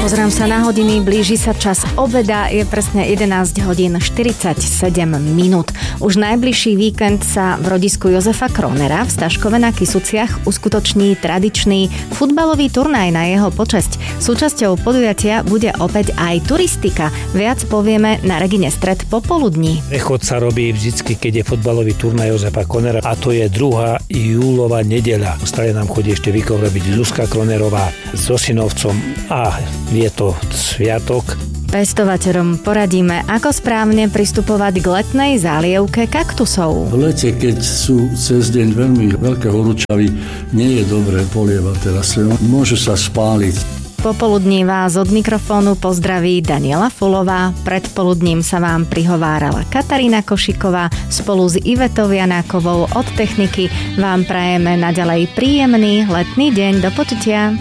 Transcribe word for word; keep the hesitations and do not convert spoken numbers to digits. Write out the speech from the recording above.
Pozerám sa na hodiny, blíži sa čas obeda, je presne jedenásť hodín štyridsaťsedem minút. Už najbližší víkend sa v rodisku Jozefa Kronera v Staškove na Kysuciach uskutoční tradičný futbalový turnaj na jeho počesť. Súčasťou podujatia bude opäť aj turistika. Viac povieme na Regine Stred popoludní. Prechod sa robí vždycky, keď je futbalový turnaj Jozefa Kronera, a to je druhá júlova nedeľa. Stále nám chodí ešte výkon robiť Zuzka Kronerová so synovcom a je to sviatok. Pestovateľom poradíme, ako správne pristupovať k letnej zálievke kaktusov. V lete, keď sú cez deň veľmi veľké horúčavy, nie je dobré polievať teraz. Môže sa spáliť. Popoludní vás od mikrofónu pozdraví Daniela Fulová. Predpoludním sa vám prihovárala Katarína Košiková. Spolu s Ivetou Janákovou od techniky vám prajeme naďalej príjemný letný deň. Do počutia.